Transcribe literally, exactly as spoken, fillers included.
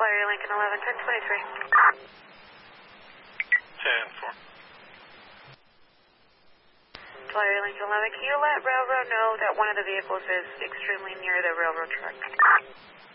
Flyer Lincoln eleven, ten twenty-three. ten four. Flyer Lincoln eleven, can you let Railroad know that one of the vehicles is extremely near the railroad track?